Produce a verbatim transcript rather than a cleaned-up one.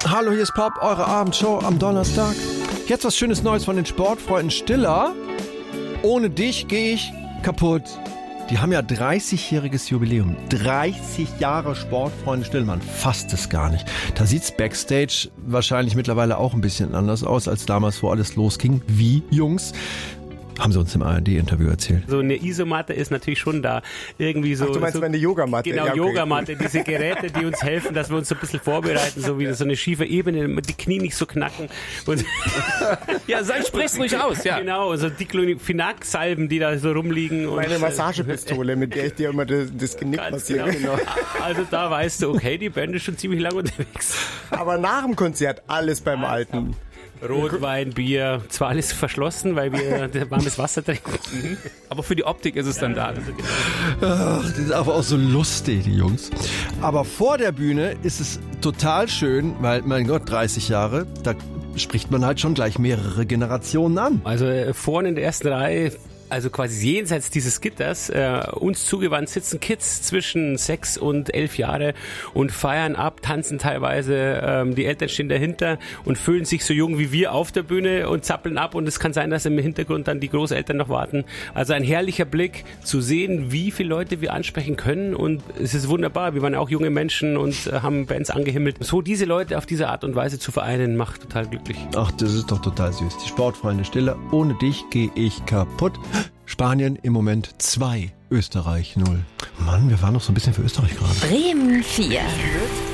Hallo, hier ist Pop, eure Abendshow am Donnerstag. Jetzt was schönes Neues von den Sportfreunden Stiller. Ohne dich gehe ich kaputt. Die haben ja dreißigjähriges Jubiläum. dreißig Jahre Sportfreunde Stiller. Man fasst es gar nicht. Da sieht's Backstage wahrscheinlich mittlerweile auch ein bisschen anders aus als damals, wo alles losging. Wie, Jungs? Haben sie uns im A R D-Interview erzählt. So eine Isomatte ist natürlich schon da. Irgendwie so. Ach, du meinst so, eine Yogamatte? Genau, ja, okay. Yogamatte. Diese Geräte, die uns helfen, dass wir uns so ein bisschen vorbereiten, so wie so eine schiefe Ebene, damit die Knie nicht so knacken. Und ja, sag, sprich's ruhig aus, ja. Genau, so Diclofenac-Salben, die da so rumliegen. Und meine Massagepistole, mit der ich dir immer das, das Genick massiere. Genau. Also da weißt du, okay, die Band ist schon ziemlich lang unterwegs. Aber nach dem Konzert alles beim Alten. Rotwein, Bier, zwar alles verschlossen, weil wir warmes Wasser trinken. Aber für die Optik ist es dann da. Ach, die sind aber auch so lustig, die Jungs. Aber vor der Bühne ist es total schön, weil, mein Gott, dreißig Jahre, da spricht man halt schon gleich mehrere Generationen an. Also äh, vorne in der ersten Reihe, also quasi jenseits dieses Gitters, äh, uns zugewandt sitzen Kids zwischen sechs und elf Jahre und feiern ab, tanzen teilweise. Ähm, die Eltern stehen dahinter und fühlen sich so jung wie wir auf der Bühne und zappeln ab. Und es kann sein, dass im Hintergrund dann die Großeltern noch warten. Also ein herrlicher Blick zu sehen, wie viele Leute wir ansprechen können. Und es ist wunderbar. Wir waren auch junge Menschen und äh, haben Bands angehimmelt. So diese Leute auf diese Art und Weise zu vereinen, macht total glücklich. Ach, das ist doch total süß. Die Sportfreunde Stiller. Ohne dich gehe ich kaputt. Spanien im Moment zwei, Österreich null. Mann, wir waren noch so ein bisschen für Österreich gerade. Bremen vier.